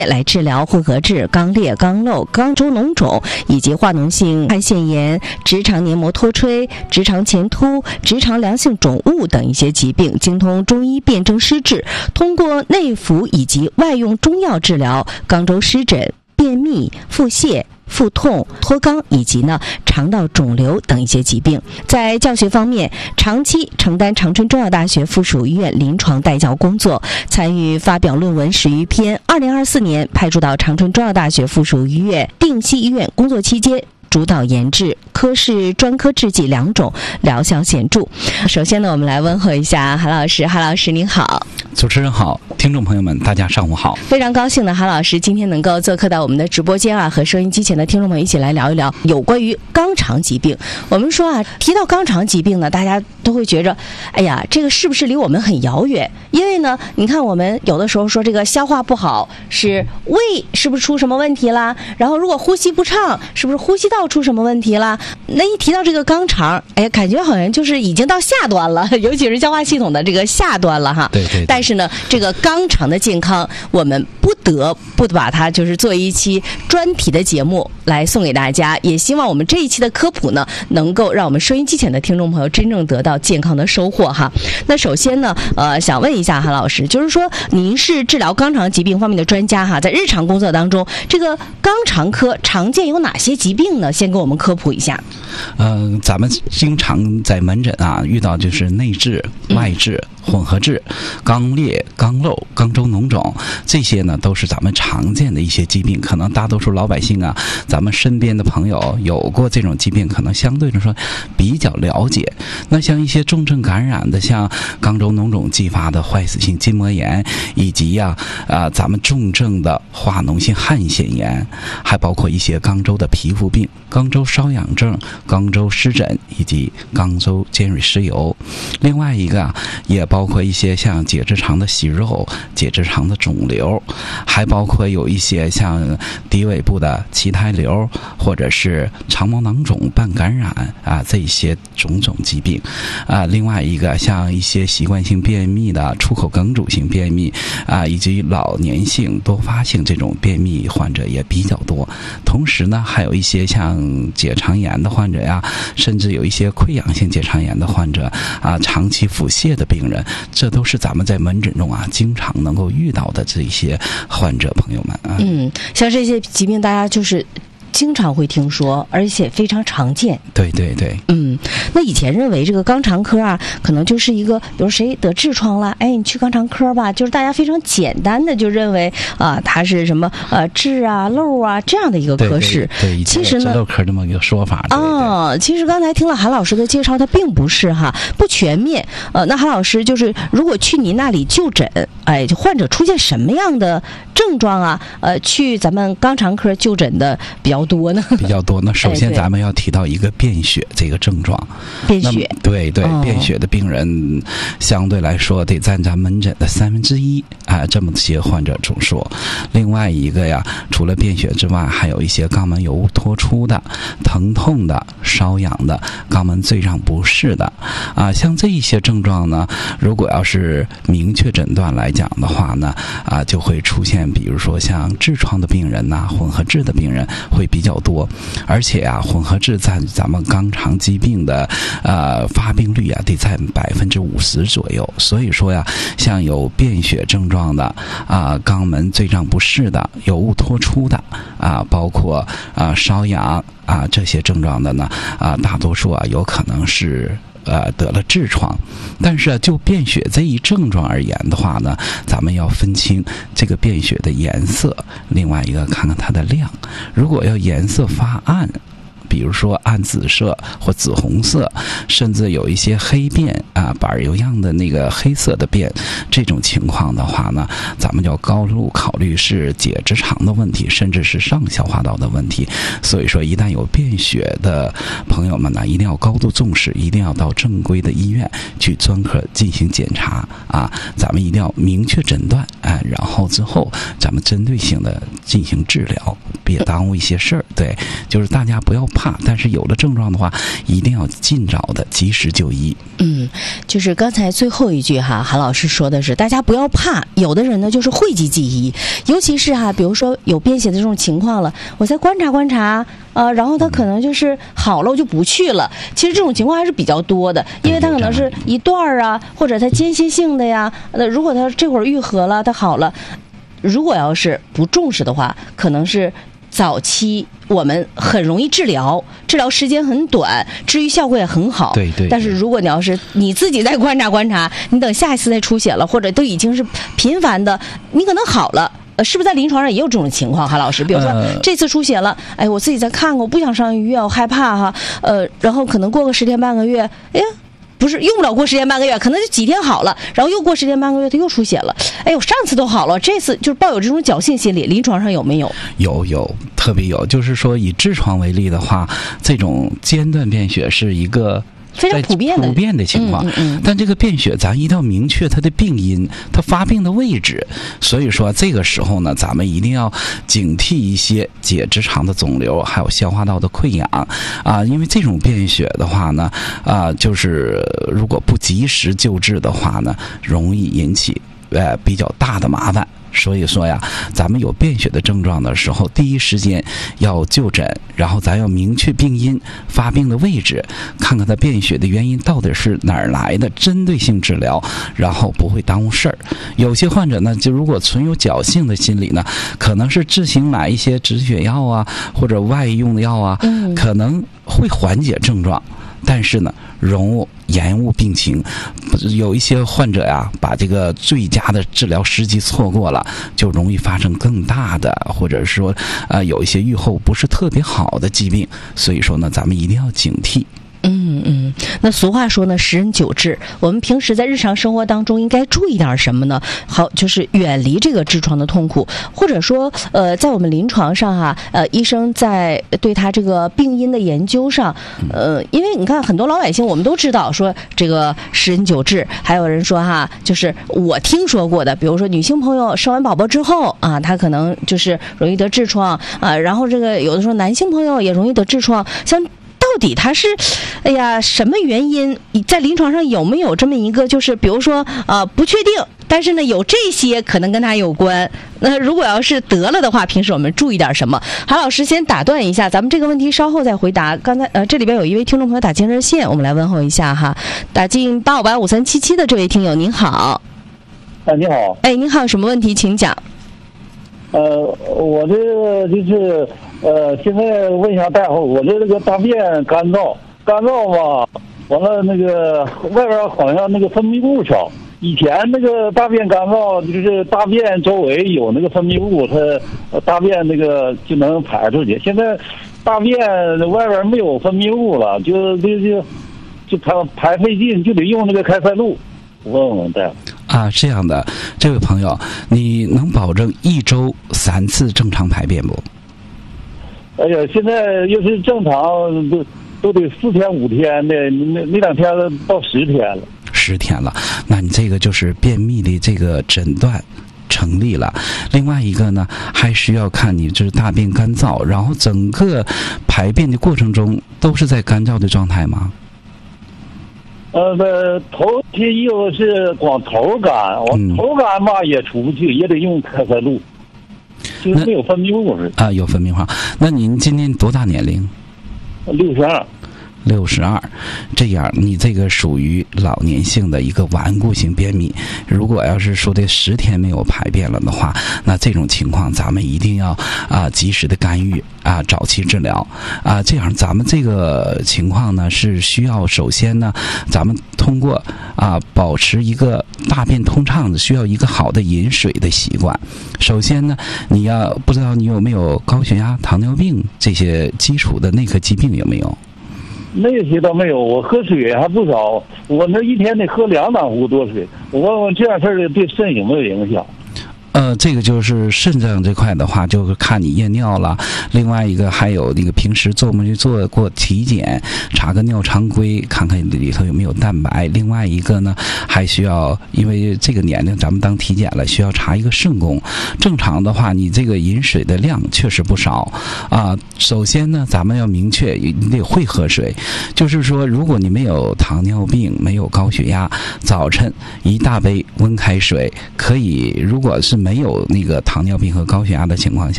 来治疗混合痔、肛裂、肛瘘、肛周脓肿以及化脓性汗腺炎、直肠黏膜脱垂、直肠前凸、直肠良性肿物等一些疾病，精通中医辨证施治，通过内服以及外用中药治疗肛周湿疹、便秘、腹泻、腹痛、脱肛以及肠道肿瘤等一些疾病。在教学方面，长期承担长春中药大学附属医院临床带教工作，参与发表论文10余篇。2024年派驻到长春中药大学附属医院定西医院工作期间，主导研制科室专科制剂2种，疗效显著。首先呢，我们来问候一下韩老师。韩老师您好。 主持人好，听众朋友们大家上午好。 非常高兴的韩老师今天能够做客到我们的直播间啊，和收音机前的听众朋友一起来聊一聊有关于肛肠疾病。我们说啊，提到肛肠疾病呢，大家都会觉着哎呀，这个是不是离我们很遥远？因为呢，你看我们有的时候说这个消化不好是胃是不是出什么问题啦，然后如果呼吸不畅是不是呼吸道出什么问题啦，那一提到这个肛肠，哎呀，感觉好像就是已经到下端了，尤其是消化系统的这个下端了哈。 对对。 但是呢，这个肛肠的健康，我们不得不把它就是做一期专题的节目来送给大家，也希望我们这一期的科普呢，能够让我们收音机前的听众朋友真正得到健康的收获哈。那首先呢，想问一下韩老师，就是说您是治疗肛肠疾病方面的专家哈，在日常工作当中，这个肛肠科常见有哪些疾病呢？先给我们科普一下。 咱们经常在门诊啊遇到就是内痔、外痔、混合痔、肛裂、肛瘘、肛周脓肿，这些呢都是咱们常见的一些疾病。可能大多数老百姓啊，咱们身边的朋友有过这种疾病，可能相对来说比较了解。那像一些重症感染的，像肛周脓肿继发的坏死性筋膜炎，以及咱们重症的化脓性汗腺炎，还包括一些肛周的皮肤病、肛周瘙痒症、肛周湿疹以及肛周尖锐湿疣。另外一个也包括一些像结直肠的息肉、结直肠的肿瘤，还包括有一些像低尾部的脐胎瘤，或者是肠毛囊肿半感染这些种种疾病另外一个像一些习惯性便秘的出口梗阻性便秘以及老年性多发性这种便秘患者也比较多。同时呢，还有一些像结肠炎的患者呀，甚至有一些溃疡性结肠炎的患者长期腹泻的病人，这都是咱们在门诊中经常能够遇到的这些患者朋友们像这些疾病大家就是经常会听说，而且非常常见。对对对。那以前认为这个肛肠科可能就是一个，比如谁得痔疮了，哎，你去肛肠科吧，就是大家非常简单的就认为它是什么痔瘘这样的一个科室。 对， 其实呢， 瘘科这么一个说法。 其实刚才听了韩老师的介绍，它并不是不全面。那韩老师就是如果去您那里就诊，患者出现什么样的症状去咱们肛肠科就诊的比较多呢？ 比较多。那首先咱们要提到一个便血这个症状。 便血。 对，便血的病人相对来说得占咱门诊的1/3这么些患者中说。另外一个除了便血之外，还有一些肛门有脱出的、疼痛的、瘙痒的、肛门坠胀不适的像这一些症状呢，如果要是明确诊断来讲的话呢就会出现比如说像痔疮的病人混合痔的病人会比较多。而且混合痔占咱们肛肠疾病的发病率得占50%左右。所以说像有便血症状的肛门坠胀不适的、有物脱出的包括瘙痒这些症状的呢大多数有可能是得了痔疮。但是就便血这一症状而言的话呢，咱们要分清这个便血的颜色，另外一个看看它的量。如果要颜色发暗，比如说暗紫色或紫红色，甚至有一些黑便板油样的那个黑色的便，这种情况的话呢，咱们就要高度考虑是结直肠的问题，甚至是上消化道的问题。所以说一旦有便血的朋友们呢，一定要高度重视，一定要到正规的医院去专科进行检查咱们一定要明确诊断然后之后咱们针对性的进行治疗， 别耽误一些事儿。对，就是大家不要怕，但是有了症状的话，一定要尽早的及时就医。 就是刚才最后一句哈，韩老师说的是大家不要怕，有的人呢就是讳疾忌医，尤其是比如说有便血的这种情况了，我再观察观察。然后他可能就是好了，我就不去了。其实这种情况还是比较多的，因为他可能是一段啊，或者他间歇性的呀。如果他这会儿愈合了，他好了，如果要是不重视的话，可能是早期我们很容易治疗时间很短，治愈效果也很好。 对。 但是如果你要是你自己再观察观察，你等下一次再出血了，或者都已经是频繁的，你可能好了。是不是在临床上也有这种情况，韩老师？比如说这次出血了，我自己再看看，我不想上医院，我害怕哈。然后可能过个10天半个月，不是用不了过10天半个月，可能就几天好了，然后又过10天半个月，它又出血了。我上次都好了，这次就是抱有这种侥幸心理，临床上有没有？ 有，特别有。就是说以痔疮为例的话，这种间断便血是一个非常普遍的情况。但这个便血咱一定要明确它的病因，它发病的位置。所以说这个时候呢，咱们一定要警惕一些结直肠的肿瘤，还有消化道的溃疡因为这种便血的话呢就是如果不及时救治的话呢，容易引起比较大的麻烦。所以说呀，咱们有便血的症状的时候，第一时间要就诊，然后咱要明确病因、发病的位置，看看它便血的原因到底是哪儿来的，针对性治疗，然后不会耽误事儿。有些患者呢，就如果存有侥幸的心理呢，可能是自行买一些止血药啊，或者外用的药啊，可能会缓解症状。但是呢，容易延误病情，有一些患者呀，把这个最佳的治疗时机错过了，就容易发生更大的，或者说有一些预后不是特别好的疾病。所以说呢，咱们一定要警惕。 那俗话说呢，10人9痔。我们平时在日常生活当中应该注意点什么呢？好，就是远离这个痔疮的痛苦，或者说在我们临床上医生在对他这个病因的研究上，因为你看很多老百姓我们都知道说这个10人9痔，还有人说就是我听说过的，比如说女性朋友生完宝宝之后她可能就是容易得痔疮然后这个有的时候男性朋友也容易得痔疮，像到底它是什么原因？在临床上有没有这么一个，就是比如说不确定，但是呢有这些可能跟它有关。那如果要是得了的话，平时我们注意点什么？韩老师先打断一下，咱们这个问题稍后再回答。刚才这里边有一位听众朋友打进热线，我们来问候一下哈。打进85585377的这位听友您好。 你好。 您好，有什么问题请讲。 我这个就是现在问一下大夫，我这个大便干燥吧，完了那个外边好像那个分泌物少。以前那个大便干燥，就是大便周围有那个分泌物，它大便那个就能排出去。现在大便外边没有分泌物了，就排费劲，就得用那个开塞露。问问大夫。 这样的，这位朋友，你能保证1周3次正常排便不？ 现在要是正常都得4天5天的，那2天到10天了。 10天了，那你这个就是便秘的这个诊断成立了。另外一个呢，还需要看你就是大便干燥，然后整个排便的过程中都是在干燥的状态吗？ 头些衣服是光头干，我头干吧也出不去，也得用开塞露，就是没有分泌物似的。 有分泌物。那您今年多大年龄？62，这样你这个属于老年性的一个顽固性便秘。如果要是说这10天没有排便了的话，那这种情况咱们一定要及时的干预早期治疗这样咱们这个情况呢是需要首先呢，咱们通过保持一个大便通畅的，需要一个好的饮水的习惯。首先呢，你要不知道你有没有高血压、糖尿病这些基础的内科疾病有没有？ 那些倒没有，我喝水还不少，我那一天得喝2大壶多水。我问问这样事儿对肾有没有影响？ 这个就是肾脏这块的话，就是看你验尿了。另外一个还有那个平时做没做过体检，查个尿常规，看看里头有没有蛋白。另外一个呢，还需要因为这个年龄咱们当体检了，需要查一个肾功。正常的话，你这个饮水的量确实不少啊。首先呢，咱们要明确你得会喝水，就是说，如果你没有糖尿病，没有高血压，早晨1大杯温开水可以。如果是没有那个糖尿病和高血压的情况下，